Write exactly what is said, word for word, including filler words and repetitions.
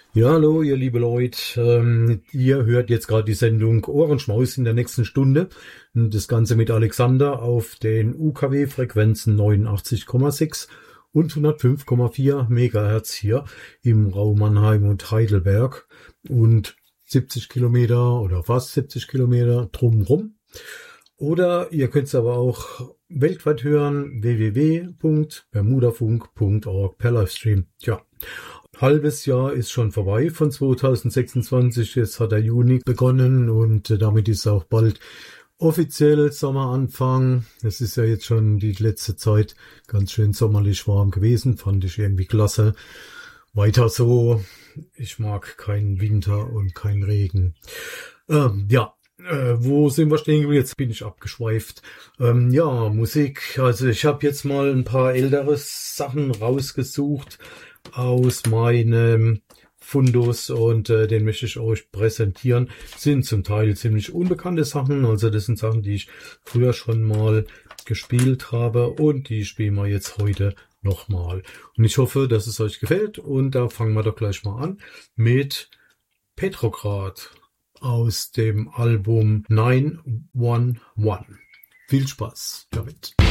Ja, hallo, ihr liebe Leute. Ähm, ihr hört jetzt gerade die Sendung Ohrenschmaus in der nächsten Stunde. Und das Ganze mit Alexander auf den U K W-Frequenzen neunundachtzig Komma sechs und hundertfünf Komma vier Megahertz hier im Raum Mannheim und Heidelberg und siebzig Kilometer oder fast siebzig Kilometer drumherum. Oder ihr könnt es aber auch weltweit hören, w w w punkt bermudafunk punkt org per Livestream. Tja. Halbes Jahr ist schon vorbei von zweitausendsechsundzwanzig. Jetzt hat der Juni begonnen und äh, damit ist auch bald offiziell Sommeranfang. Es ist ja jetzt schon die letzte Zeit ganz schön sommerlich warm gewesen. Fand ich irgendwie klasse. Weiter so. Ich mag keinen Winter und keinen Regen. Ähm, ja. Äh, wo sind wir stehen geblieben? Jetzt bin ich abgeschweift. Ähm, ja, Musik. Also ich habe jetzt mal ein paar ältere Sachen rausgesucht aus meinem Fundus und äh, den möchte ich euch präsentieren. Sind zum Teil ziemlich unbekannte Sachen, also das sind Sachen, die ich früher schon mal gespielt habe und die spielen wir jetzt heute nochmal. Und ich hoffe, dass es euch gefällt und da fangen wir doch gleich mal an mit Petrograd aus dem Album neun eins eins. Viel Spaß damit.